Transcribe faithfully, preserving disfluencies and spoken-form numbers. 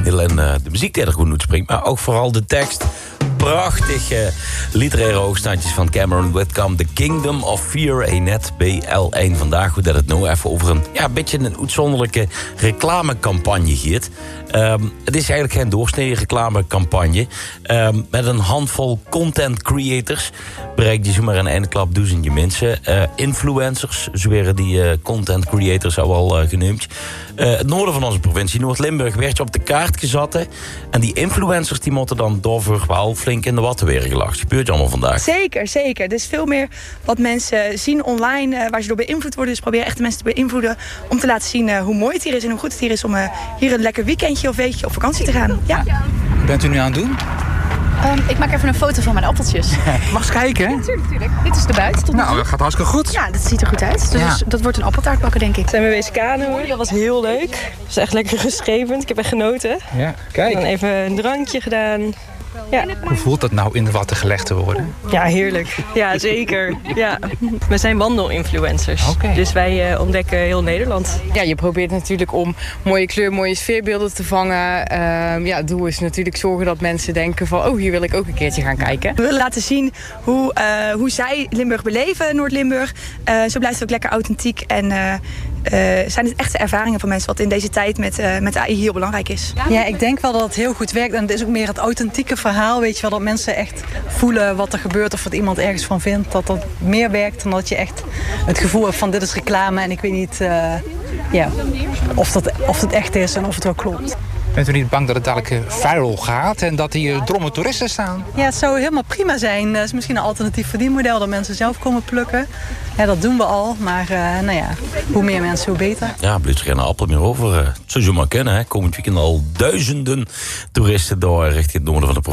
Niet alleen uh, de muziek die er goed uitspringt, maar ook vooral de tekst. Prachtige literaire hoogstandjes van Cameron Whitcomb. The Kingdom of Fear, Enet B L één. Vandaag, hoe dat het nou even over een, ja, een beetje een uitzonderlijke reclamecampagne gaat. Um, het is eigenlijk geen doorsnee reclamecampagne. Um, met een handvol content creators bereikt je zomaar in één klap duizenden mensen. Uh, influencers, zo werden die uh, content creators al wel uh, genoemd. Uh, het noorden van onze provincie, Noord-Limburg, werd je op de kaart gezet. Hè? En die influencers die moeten dan doorvoer wel flink in de watten weer gelacht. Gebeurt je allemaal vandaag? Zeker, zeker. Er is veel meer wat mensen zien online, uh, waar ze door beïnvloed worden. Dus probeer echt de mensen te beïnvloeden om te laten zien uh, hoe mooi het hier is en hoe goed het hier is om uh, hier een lekker weekendje of weekje op vakantie te gaan. Ja. Bent u nu aan het doen? Um, ik maak even een foto van mijn appeltjes. Mag eens kijken? Ja, tuurlijk, tuurlijk. Dit is de buit. Tot nou, dat gaat hartstikke goed. Ja, dat ziet er goed uit. Dus ja. dat wordt een appeltaart bakken, denk ik. Zijn we wezen kanoën. Dat was heel leuk. Dat is echt lekker rustgevend. Ik heb echt genoten. Ja, kijk. En dan even een drankje gedaan. Ja. Hoe voelt dat nou in de watten gelegd te worden? Ja, heerlijk. Ja, zeker. Ja. We zijn wandelinfluencers. Okay. Dus wij uh, ontdekken heel Nederland. Ja, je probeert natuurlijk om mooie kleur, mooie sfeerbeelden te vangen. Uh, ja, het doel is natuurlijk zorgen dat mensen denken van... oh, hier wil ik ook een keertje gaan kijken. We willen laten zien hoe, uh, hoe zij Limburg beleven, Noord-Limburg. Uh, zo blijft het ook lekker authentiek. En uh, uh, zijn het echte ervaringen van mensen... wat in deze tijd met, uh, met A I heel belangrijk is. Ja, ik denk wel dat het heel goed werkt. En het is ook meer het authentieke verhaal, weet je wel, dat mensen echt voelen wat er gebeurt of wat iemand ergens van vindt, dat dat meer werkt dan dat je echt het gevoel hebt van dit is reclame en ik weet niet uh, ja, of, dat, of het echt is en of het wel klopt. Bent u niet bang dat het dadelijk viral gaat en dat hier drommen toeristen staan? Ja, het zou helemaal prima zijn. Het is misschien een alternatief verdienmodel dat mensen zelf komen plukken. Ja, dat doen we al, maar uh, nou ja, hoe meer mensen, hoe beter. Ja, blijft er geen appel meer over. Uh, zoals je maar kennen, hè. Komend weekend al duizenden toeristen door richting het noorden van de provincie.